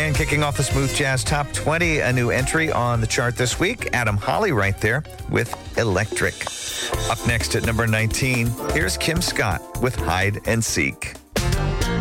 And kicking off the Smooth Jazz Top 20, a new entry on the chart this week. Adam Hawley right there with Electric. Up next at number 19, here's Kim Scott with Hide and Seek.